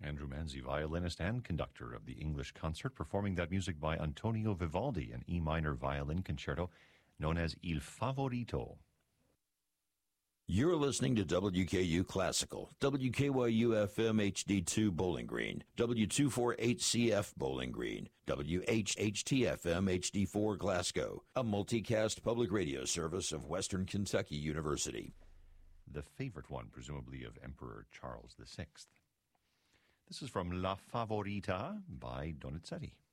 Andrew Manzi, violinist and conductor of the English Concert, performing that music by Antonio Vivaldi, an E minor violin concerto known as Il Favorito. You're listening to WKU Classical, WKYU-FM HD2 Bowling Green, W248CF Bowling Green, WHHT-FM HD4 Glasgow, a multicast public radio service of Western Kentucky University. The favorite one, presumably, of Emperor Charles VI. This is from La Favorita by Donizetti.